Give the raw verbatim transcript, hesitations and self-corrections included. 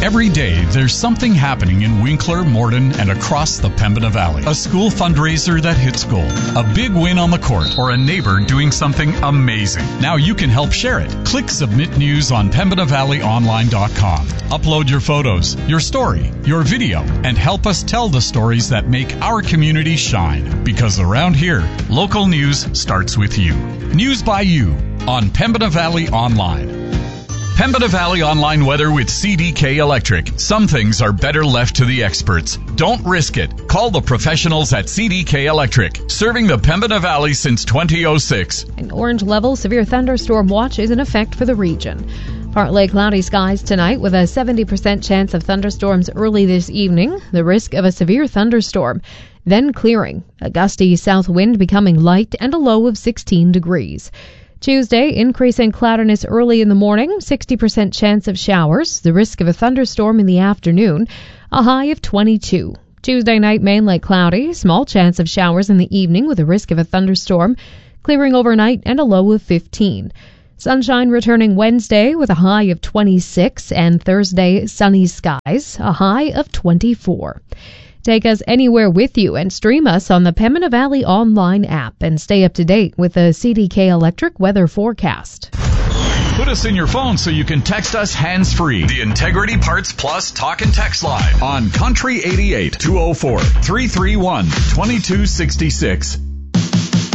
Every day, there's something happening in Winkler, Morden, and across the Pembina Valley. A school fundraiser that hits gold, a big win on the court, or a neighbor doing something amazing. Now you can help share it. Click Submit News on Pembina Valley Online dot com. Upload your photos, your story, your video, and help us tell the stories that make our community shine. Because around here, local news starts with you. News by you on Pembina Valley Online. Pembina Valley Online weather with C D K Electric. Some things are better left to the experts. Don't risk it. Call the professionals at C D K Electric, serving the Pembina Valley since two thousand six. An orange level severe thunderstorm watch is in effect for the region. Partly cloudy skies tonight with a seventy percent chance of thunderstorms early this evening. The risk of a severe thunderstorm. Then clearing. A gusty south wind becoming light and a low of sixteen degrees. Tuesday, increase in cloudiness early in the morning, sixty percent chance of showers, the risk of a thunderstorm in the afternoon, a high of twenty-two. Tuesday night, mainly cloudy, small chance of showers in the evening with a risk of a thunderstorm, clearing overnight and a low of fifteen. Sunshine returning Wednesday with a high of twenty-six, and Thursday, sunny skies, a high of twenty-four. Take us anywhere with you and stream us on the Pembina Valley Online app and stay up to date with the C D K Electric weather forecast. Put us in your phone so you can text us hands-free. The Integrity Parts Plus Talk and Text Line on Country eighty-eight, two oh four, three three one, two two six six.